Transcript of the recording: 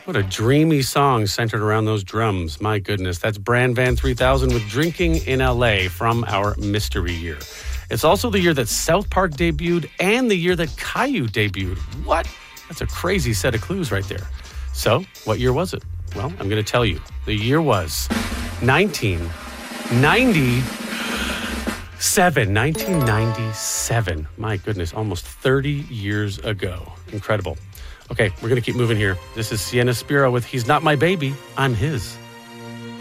What a dreamy song centered around those drums. My goodness. That's Bran Van 3000 with Drinking in LA from our mystery year. It's also the year that South Park debuted and the year that Caillou debuted. What? That's a crazy set of clues right there. So, what year was it? Well, I'm going to tell you. The year was 1997. 1997. My goodness, almost 30 years ago. Incredible. Okay, we're going to keep moving here. This is Sienna Spiro with He's Not My Baby, I'm His.